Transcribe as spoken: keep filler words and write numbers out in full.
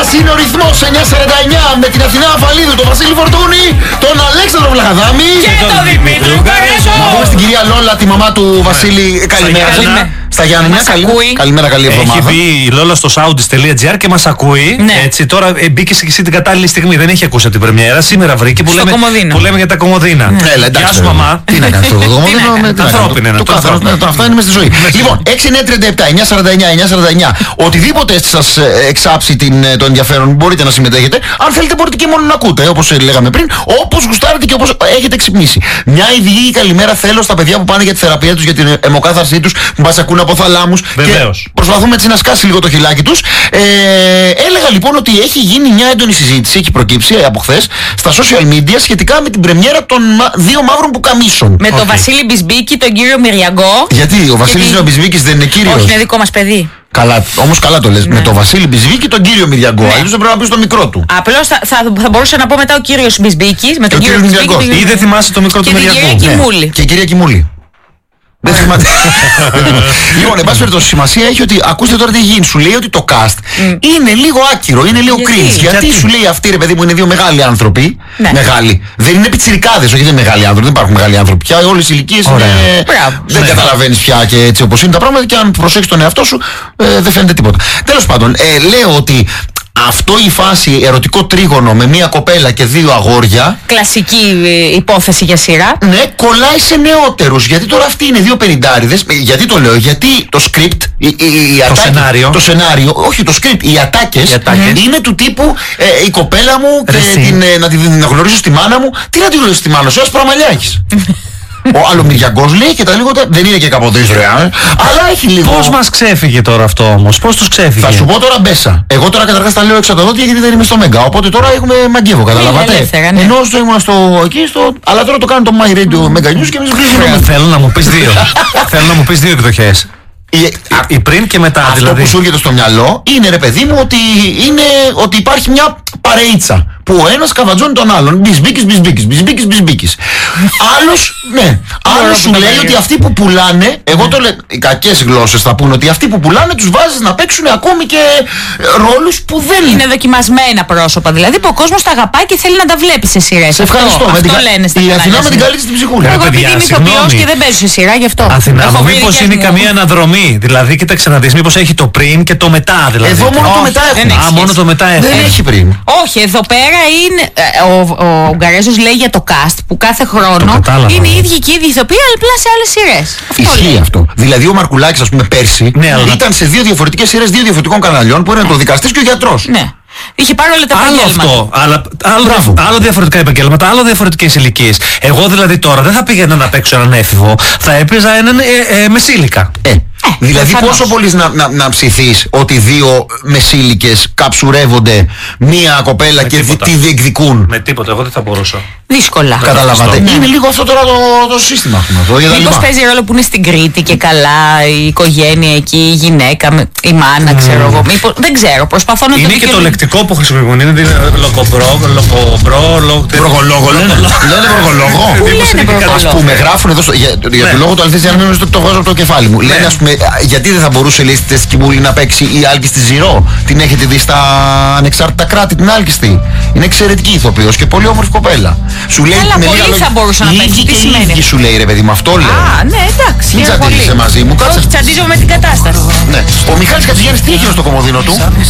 μας είναι ο ρυθμός εννιά σαράντα εννιά με την Αθηνά Αφαλίδου, τον Βασίλη Φορτούνη, τον Αλέξανδρο Βλαχαδάμη και τον Δημήτρη Γκαρέζο. Να πούμε στην κυρία Λόλα, τη μαμά του Βασίλη, καλημέρα. Στα Γιάννενα, καλημέρα, καλή εβδομάδα. Έχει μπει η Λόλα στο soundis τελεία gr και μας ακούει. Ναι. Έτσι, τώρα ε, μπήκε και εσύ την κατάλληλη στιγμή. Δεν έχει ακούσει από την πρεμιέρα. Σήμερα βρήκε που, λέμε, που λέμε για τα κομμωδίνα. Ναι. Έλα, εντάξει, γεια σου, μαμά. Τι να κάνεις το κομμωδίνο. Ανθρώπινο είναι. Το καθαρό, το αυτά είναι μες στη ζωή. Λοιπόν, έξι εννιά τριάντα επτά εννιά σαράντα εννιά εννιά σαράντα εννιά. Οτιδήποτε σας εξάψει το ενδιαφέρον μπορείτε να συμμετέχετε. Αν θέλετε μπορείτε και μόνο να ακούτε, όπως λέγαμε πριν, όπως γουστάρετε και όπως έχετε ξυπνήσει. Μια ειδική καλημέρα θέλω στα παιδιά που πάνε για τη θεραπεία τους, για την αιμοκάθαρσή τους, που μας ακούν από θαλάμους. Βεβαίως. Προσπαθούμε έτσι να σκάσει λίγο το χιλάκι τους. Ε, έλεγα λοιπόν ότι έχει γίνει μια έντονη συζήτηση, έχει προκύψει από χθες στα social media σχετικά με την πρεμιέρα των δύο μαύρων πουκαμίσων. Με okay. τον Βασίλη Μπισμπίκη, τον κύριο Μυριαγκό. Γιατί ο Βασίλης Γιατί... Μπισμπίκης δεν είναι κύριος? Όχι, είναι δικό μας παιδί. Καλά, όμως καλά το λες. Ναι. Με τον Βασίλη Μπισμπίκη και τον κύριο Μυριαγκό. Ναι. Αλλιώς δεν πρέπει να πεις το μικρό του. Απλώς θα, θα, θα μπορούσα να πω μετά ο κύριος Μπισμπίκης. Με τον κύριο Μυριαγκό. Ή δεν θυμάσαι το μικρό του Μυριαγκό. Και την κυρία Κιμούλη. Και η κυρία Κιμούλη. Δεν θυμάται. Λοιπόν, εν πάση περιπτώσει, σημασία έχει ότι ακούστε τώρα τι γίνει. Σου λέει ότι το cast mm. είναι λίγο άκυρο, είναι λίγο cringe. Γιατί? Γιατί σου λέει αυτή, ρε παιδί μου, είναι δύο μεγάλοι άνθρωποι. Ναι. Μεγάλοι. Δεν είναι πιτσιρικάδες, όχι δεν είναι μεγάλοι άνθρωποι. Δεν υπάρχουν μεγάλοι άνθρωποι πια. Όλες οι ηλικίες είναι. Δεν ναι. καταλαβαίνεις πια και έτσι όπως είναι τα πράγματα. Και αν προσέξεις τον εαυτό σου, ε, δεν φαίνεται τίποτα. Τέλος πάντων, ε, λέω ότι. Αυτό η φάση ερωτικό τρίγωνο με μία κοπέλα και δύο αγόρια. Κλασική ε, υπόθεση για σειρά. Ναι, κολλάει σε νεότερους. Γιατί τώρα αυτοί είναι δύο πενηντάριδες. Γιατί το λέω, γιατί το script, η, η, η το, ατάκη, σενάριο. το σενάριο, όχι το script, οι ατάκες, οι ατάκες. Είναι του τύπου ε, η κοπέλα μου και την, ε, να την να γνωρίσω στη μάνα μου. Τι να τη γνωρίσω στη μάνα σου, ένας πραμαλιά έχεις. Ο Αλομυριακός λέει και τα λιγότερα. Δεν είναι και καποδίστρια, ε, αλλά έχει λίγο. Πώς μας ξέφυγε τώρα αυτό όμως, πώς τους ξέφυγε? Θα σου πω τώρα μπέσα. Εγώ τώρα καταρχάς τα λέω εξατοδότη γιατί δεν είμαι στο Μέγκα. Οπότε τώρα έχουμε μαγκεύω, καταλαβαίνετε. Ναι. Ενώ στο ήμουν στο εκεί, στο. Αλλά τώρα το κάνω το My Radio Mega News και εμείς βρίσκουμε. Θέλω να μου πεις δύο. Θέλω να μου πεις δύο εκδοχές. Η, η, η πριν και μετά. Αυτό δηλαδή. που σου έρχεται στο μυαλό είναι, ρε παιδί μου, ότι, είναι, ότι υπάρχει μια παρεΐτσα που ο ένας καβατζώνει τον άλλον. Μπισμπίκης, μπισμπίκης, μπισμπίκης, μπισμπίκης. Άλλος, ναι. Άλλος σου λέει ότι αυτοί που πουλάνε, εγώ το λέω, οι κακές γλώσσες θα πούνε ότι αυτοί που πουλάνε τους βάζεις να παίξουν ακόμη και ρόλους που δεν είναι δοκιμασμένα πρόσωπα. Δηλαδή που ο κόσμος τα αγαπάει και θέλει να τα βλέπει σε σειρές. Σε ευχαριστώ. Αυτό, αυτό λένε στα η Αθηνά με την καλή στην ψυχούλα. Εγώ επειδή είμαι ηθοποιός και δεν παίζω σε σειρά γι' αυτό. Αθηνά, μήπως είναι καμία αναδρομή. Δηλαδή, κοίταξε να δεις, μήπως έχει το πριν και το μετά. Δηλαδή. Εδώ μόνο το μετά έχουμε. Α, μόνο το μετά έχουμε. Δεν έχει πριν. Όχι, εδώ πέρα είναι. Ο, ο Γκαρέζος λέει για το cast που κάθε χρόνο είναι οι ίδιοι και οι ίδιοι ηθοποιοί, αλλά απλά σε άλλες σειρές. Ισχύει λέει. Αυτό. Δηλαδή ο Μαρκουλάκης, ας πούμε, πέρσι ναι, αλλά... ήταν σε δύο διαφορετικές σειρές δύο διαφορετικών καναλιών που ήταν το δικαστής και ο γιατρός. Ναι. Είχε πάρει όλα τα άλλο επαγγέλματα. Αυτό, αλλά, άλλο, άλλο διαφορετικά επαγγέλματα, άλλο διαφορετικές ηλικίες. Εγώ δηλαδή τώρα δεν θα πήγαινα να παίξω έναν έφηβο, θα έπαιζα έναν ε, ε, μεσήλικα. Ε. Ε, δηλαδή προφανώς. Πόσο πολύ να, να, να ψηθείς ότι δύο μεσήλικες καψουρεύονται μία κοπέλα με και τίποτα. Τη διεκδικούν. Με τίποτα, εγώ δεν θα μπορούσα. Δύσκολα. Καταλάβατε. Ναι. Είναι λίγο αυτό τώρα το, το σύστημα. Μήπως παίζει ρόλο που είναι στην Κρήτη και καλά η οικογένεια εκεί, η γυναίκα, η μάνα, mm. ξέρω εγώ. Μήπως, δεν ξέρω, προσπαθώ να είναι το και το λεκτικό που χρησιμοποιούν. Είναι λοκομπρό, λοκομπρό, προγολόγο. Λένε προγολόγο. Πού λένε προγολόγο? Ας πούμε, γράφουν εδώ για το λόγο του αληθές, για να μην το βγάζω από το κεφάλι μου. Λένε, ας πούμε, γιατί δεν θα μπορούσε λέει στη Κιμούλη να παίξει η Άλκιστη Ζηρό? Την έχετε δει στα ανεξάρτητα κράτη την Άλκιστη? Είναι εξαιρετική ηθοποιός και πολύ όμορφη κοπέλα. Σου λέει με λίγα λόγια. Θα μπορούσε να παίξει. Τι σημαίνει? Η σου λέει ρε παιδί μου, αυτό λέω. Α, ναι, εντάξει. Μην τσαντίζεσαι μαζί μου. Όχι, τσαντίζομαι με την κατάσταση. Ναι. Ο Μιχάλης Κατσιγιάννης τι έχει στο κομμωδίνο του?